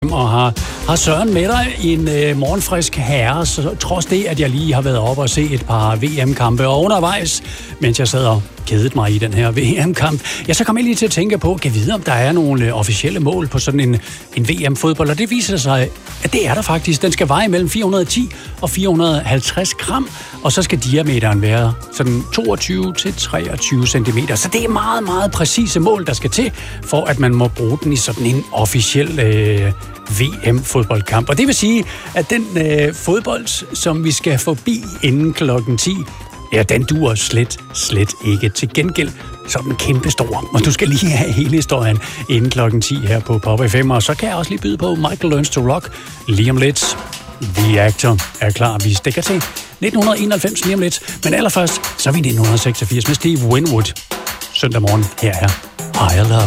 VM, og har Søren med dig en morgenfrisk herre, så trods det, at jeg lige har været oppe og se et par VM-kampe, og undervejs, mens jeg sad og kedede mig i den her VM-kamp, ja, så kom jeg lige til at tænke på, kan vide, om der er nogle officielle mål på sådan en VM-fodbold, og det viser sig, at det er der faktisk. Den skal veje mellem 410 og 450 gram, og så skal diameteren være sådan 22 til 23 cm. Så det er meget, meget præcise mål, der skal til, for at man må bruge den i sådan en officiel VM-fodboldkamp. Og det vil sige, at den fodbold, som vi skal forbi inden klokken 10, ja, den duer slet ikke. Til gengæld så er den kæmpestor, og du skal lige have hele historien inden klokken 10 her på Pop FM. Og så kan jeg også lige byde på Michael Learns to Rock lige om lidt. The Actor er klar, vi stikker til 1991 lige om lidt. Men allerførst, så er vi i 1986 med Steve Winwood. Søndag morgen, her er Higher Love.